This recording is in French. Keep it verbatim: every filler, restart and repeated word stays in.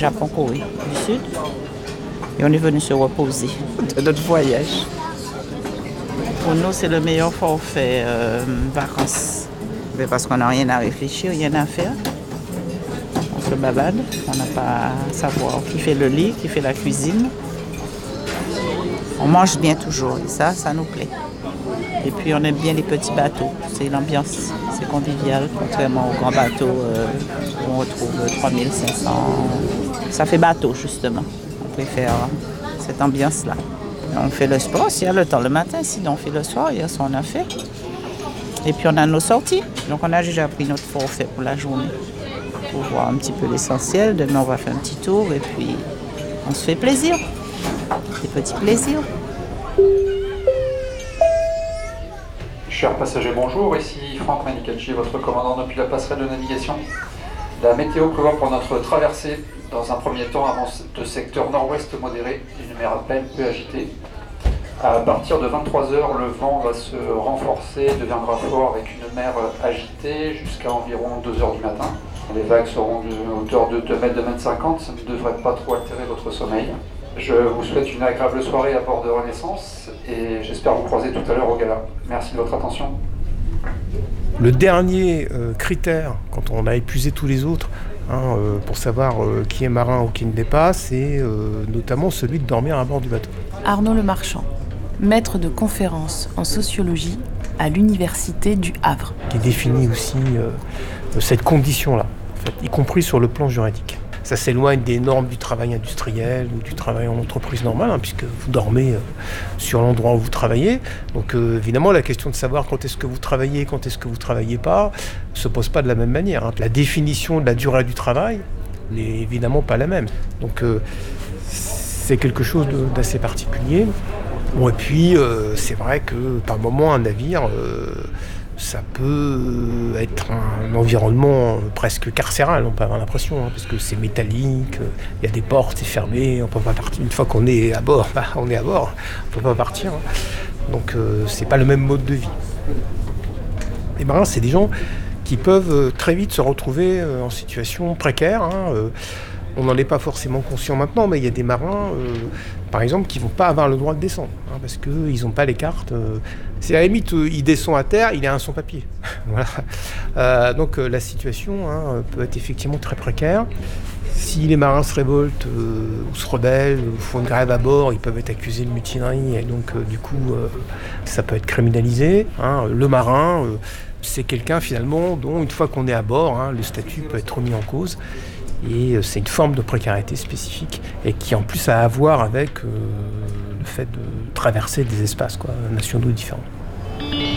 Japon, Corée du Sud. Et on est venu se reposer de notre voyage. Pour nous, c'est le meilleur forfait euh, vacances. Mais parce qu'on n'a rien à réfléchir, rien à faire. On se balade, on n'a pas à savoir qui fait le lit, qui fait la cuisine. On mange bien toujours et ça, ça nous plaît. Et puis on aime bien les petits bateaux. C'est l'ambiance, c'est convivial, contrairement aux grands bateaux euh, où on retrouve trois mille cinq cents. Ça fait bateau justement. On préfère cette ambiance-là. On fait le sport s'il y a le temps le matin, sinon on fait le soir, hier soir on a fait. Et puis on a nos sorties. Donc on a déjà pris notre forfait pour la journée. Pour voir un petit peu l'essentiel. Demain on va faire un petit tour et puis on se fait plaisir. Des petits plaisirs. Chers passagers, bonjour, ici Franck Manicacci, votre commandant depuis la passerelle de navigation. La météo prévoit pour notre traversée, dans un premier temps, avant de secteur nord-ouest modéré, une mer à peine peu agitée. À partir de vingt-trois heures, le vent va se renforcer, deviendra fort avec une mer agitée jusqu'à environ deux heures du matin. Les vagues seront de hauteur de deux mètres, deux mètres cinquante, ça ne devrait pas trop altérer votre sommeil. Je vous souhaite une agréable soirée à bord de Renaissance et j'espère vous croiser tout à l'heure au gala. Merci de votre attention. Le dernier euh, critère, quand on a épuisé tous les autres, hein, euh, pour savoir euh, qui est marin ou qui ne l'est pas, c'est euh, notamment celui de dormir à bord du bateau. Arnaud Lemarchand, maître de conférences en sociologie à l'Université du Havre. Qui définit aussi euh, cette condition-là, en fait, y compris sur le plan juridique. Ça s'éloigne des normes du travail industriel ou du travail en entreprise normale, hein, puisque vous dormez euh, sur l'endroit où vous travaillez. Donc euh, évidemment, la question de savoir quand est-ce que vous travaillez, quand est-ce que vous ne travaillez pas, ne se pose pas de la même manière. Hein. La définition de la durée du travail n'est évidemment pas la même. Donc euh, c'est quelque chose de, d'assez particulier. Bon, et puis euh, c'est vrai que par moment, un navire... Euh, ça peut être un environnement presque carcéral, on peut avoir l'impression, hein, parce que c'est métallique, il y a des portes, c'est fermé, on peut pas partir. Une fois qu'on est à bord, bah, on est à bord, on peut pas partir. Hein. Donc euh, c'est pas le même mode de vie. Les marins, c'est des gens qui peuvent très vite se retrouver en situation précaire. Hein, euh, on n'en est pas forcément conscient maintenant, mais il y a des marins, euh, par exemple, qui ne vont pas avoir le droit de descendre, hein, parce qu'ils n'ont pas les cartes. Euh, c'est à la limite, euh, il descend à terre, il a un sans-papier. Voilà. Euh, donc euh, la situation hein, peut être effectivement très précaire. Si les marins se révoltent euh, ou se rebellent ou font une grève à bord, ils peuvent être accusés de mutinerie et donc euh, du coup euh, ça peut être criminalisé. Hein. Le marin, euh, c'est quelqu'un finalement dont une fois qu'on est à bord, hein, le statut peut être remis en cause. Et c'est une forme de précarité spécifique et qui en plus a à voir avec euh, le fait de traverser des espaces quoi, nationaux différents.